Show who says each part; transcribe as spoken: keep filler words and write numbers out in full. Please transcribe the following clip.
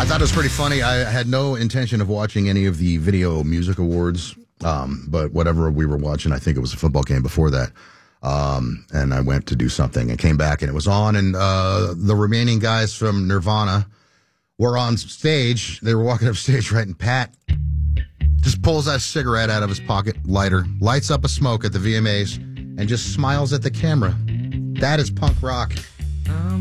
Speaker 1: I thought it was pretty funny. I had no intention of watching any of the Video Music Awards, um, but whatever we were watching, I think it was a football game before that. Um, and I went to do something and came back and it was on, and uh, the remaining guys from Nirvana were on stage. They were walking up stage, right, and Pat just pulls that cigarette out of his pocket, lighter, lights up a smoke at the V M As, and just smiles at the camera. That is punk rock.